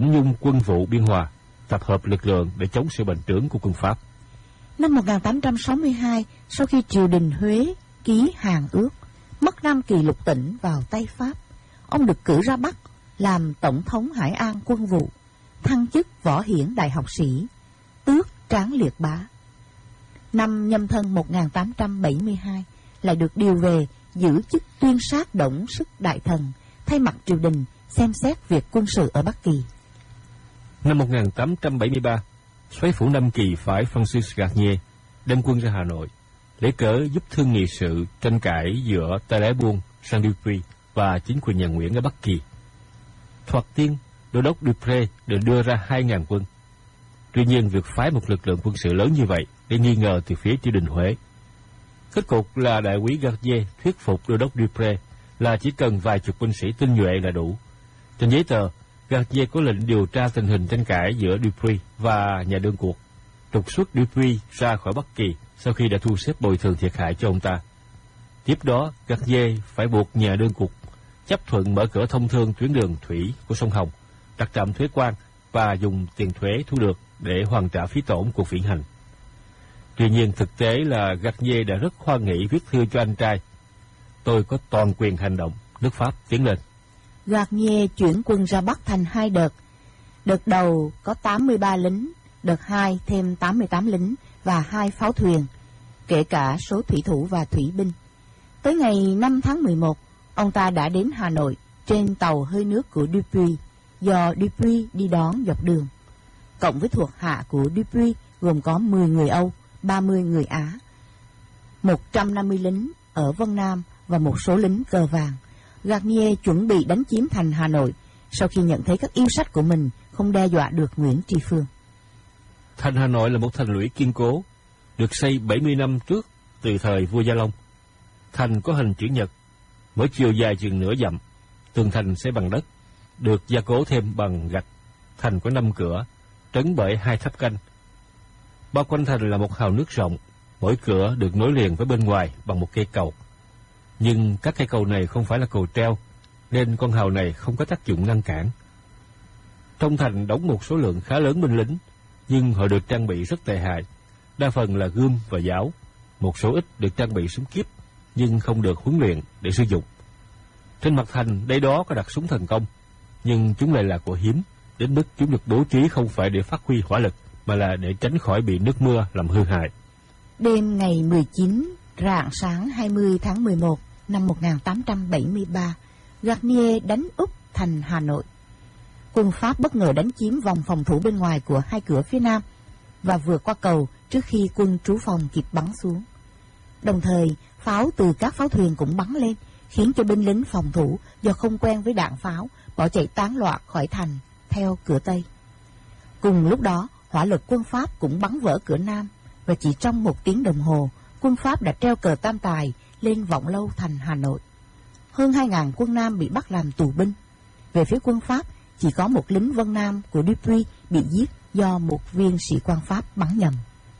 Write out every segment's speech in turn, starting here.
chỉnh nhung quân vụ Biên Hòa, tập hợp lực lượng để chống sự bành trướng của quân Pháp. Năm 1862, sau khi triều đình Huế ký Hàn Ước, mất Nam Kỳ lục tỉnh vào tay Pháp, ông được cử ra Bắc làm tổng thống Hải An quân vụ, thăng chức võ hiển đại học sĩ, tước tráng liệt bá. Năm Nhâm Thân 1872, lại được điều về giữ chức tuyên sát động sức đại thần, thay mặt triều đình xem xét việc quân sự ở Bắc Kỳ. Năm 1873, soái phủ Nam Kỳ phái Francis Garnier đem quân ra Hà Nội, lấy cớ giúp thương nghị sự tranh cãi giữa Talleyrand, Saint-Exupéry và chính quyền nhà Nguyễn ở Bắc Kỳ. Thoạt tiên, đô đốc Dupré được đưa ra 2.000 quân. Tuy nhiên, việc phái một lực lượng quân sự lớn như vậy để nghi ngờ từ phía triều đình Huế. Kết cục là đại úy Garnier thuyết phục đô đốc Dupré là chỉ cần vài chục binh sĩ tinh nhuệ là đủ. Trên giấy tờ, Garnier có lệnh điều tra tình hình tranh cãi giữa Dupré và nhà đơn cuộc, trục xuất Dupré ra khỏi Bắc Kỳ sau khi đã thu xếp bồi thường thiệt hại cho ông ta. Tiếp đó, Garnier phải buộc nhà đơn cuộc chấp thuận mở cửa thông thương tuyến đường thủy của sông Hồng, đặt trạm thuế quan và dùng tiền thuế thu được để hoàn trả phí tổn cuộc viễn hành. Tuy nhiên, thực tế là Garnier đã rất hoan hỷ viết thư cho anh trai: "Tôi có toàn quyền hành động, nước Pháp tiến lên." Garnier chuyển quân ra Bắc thành 2 đợt. Đợt đầu có 83 lính, đợt 2 thêm 88 lính và 2 pháo thuyền, kể cả số thủy thủ và thủy binh. Tới ngày 5 tháng 11, ông ta đã đến Hà Nội trên tàu hơi nước của Dupuy, do Dupuy đi đón dọc đường. Cộng với thuộc hạ của Dupuy gồm có 10 người Âu, 30 người Á, 150 lính ở Vân Nam và một số lính cờ vàng. Garnier chuẩn bị đánh chiếm thành Hà Nội sau khi nhận thấy các yêu sách của mình không đe dọa được Nguyễn Tri Phương. Thành Hà Nội là một thành lũy kiên cố, được xây 70 năm trước từ thời vua Gia Long. Thành có hình chữ nhật, mỗi chiều dài chừng nửa dặm, tường thành xây bằng đất, được gia cố thêm bằng gạch. Thành có 5 cửa, trấn bởi 2 tháp canh. Bao quanh thành là một hào nước rộng, mỗi cửa được nối liền với bên ngoài bằng một cây cầu. Nhưng các cây cầu này không phải là cầu treo, nên con hào này không có tác dụng ngăn cản. Trong thành đóng một số lượng khá lớn binh lính, nhưng họ được trang bị rất tệ hại, đa phần là gươm và giáo. Một số ít được trang bị súng kíp, nhưng không được huấn luyện để sử dụng. Trên mặt thành đây đó có đặt súng thần công, nhưng chúng lại là của hiếm, đến mức chúng được bố trí không phải để phát huy hỏa lực, mà là để tránh khỏi bị nước mưa làm hư hại. Đêm ngày 19, rạng sáng 20 tháng 11 năm 1873, Garnier đánh úp thành Hà Nội. Quân Pháp bất ngờ đánh chiếm vòng phòng thủ bên ngoài của 2 cửa phía nam và vượt qua cầu trước khi quân trú phòng kịp bắn xuống. Đồng thời, pháo từ các pháo thuyền cũng bắn lên, khiến cho binh lính phòng thủ do không quen với đạn pháo bỏ chạy tán loạn khỏi thành theo cửa Tây. Cùng lúc đó, hỏa lực quân Pháp cũng bắn vỡ cửa Nam, và chỉ trong 1 tiếng đồng hồ, quân Pháp đã treo cờ tam tài lên vọng lâu thành Hà Nội. Hơn 2.000 quân Nam bị bắt làm tù binh. Về phía quân Pháp, chỉ có một lính Vân Nam của Dupuy bị giết do một viên sĩ quan Pháp bắn nhầm.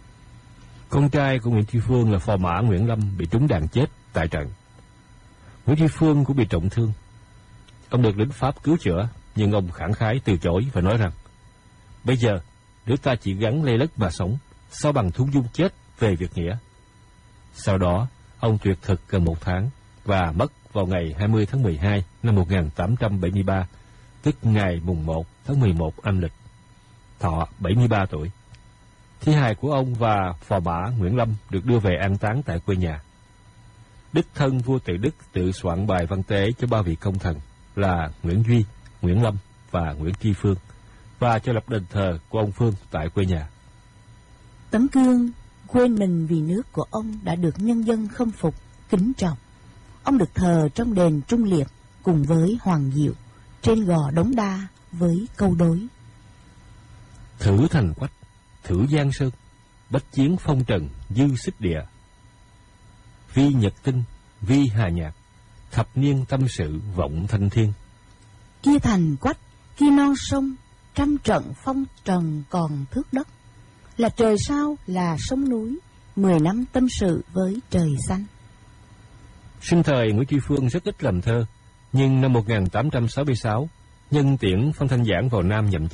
Con trai của Nguyễn Tri Phương là phò mã Nguyễn Lâm bị trúng đạn chết tại trận. Nguyễn Tri Phương cũng bị trọng thương. Ông được lính Pháp cứu chữa, nhưng ông khẳng khái từ chối và nói rằng: "Bây giờ, nếu ta chỉ gắng lê lết mà sống, sao bằng thung dung chết về việc nghĩa." Sau đó, ông tuyệt thực gần 1 tháng và mất vào ngày 20 tháng 12 năm 1873, tức ngày mùng 1 tháng 11 âm lịch, thọ 73 tuổi. Thi hài của ông và phò mã Nguyễn Lâm được đưa về an táng tại quê nhà. Đích thân vua Tự Đức tự soạn bài văn tế cho 3 vị công thần là Nguyễn Duy, Nguyễn Lâm và Nguyễn Tri Phương, và cho lập đền thờ của ông Phương tại quê nhà. Tấm gương quên mình vì nước của ông đã được nhân dân khâm phục, kính trọng. Ông được thờ trong đền Trung Liệt cùng với Hoàng Diệu, trên gò Đống Đa với câu đối: "Thử thành quách, thử giang sơn, bách chiến phong trần dư xích địa. Vi nhật tinh, vi hà nhạc, thập niên tâm sự vọng thanh thiên. Kia thành quách, kia non sông, trăm trận phong trần còn thước đất. Là trời sao, là sông núi, 10 năm tâm sự với trời xanh." Sinh thời Nguyễn Tri Phương rất ít làm thơ, nhưng năm 1866, nhân tiễn Phan Thanh Giản vào Nam nhậm chức,